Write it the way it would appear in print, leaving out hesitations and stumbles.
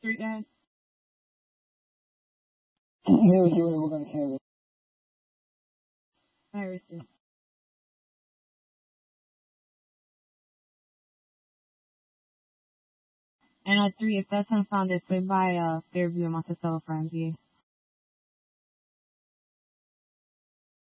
Street, guys? Here's Jordan, we're gonna carry. Viruses. And at 3, if that's unfound, it's by Fairview and Monticello for MGA.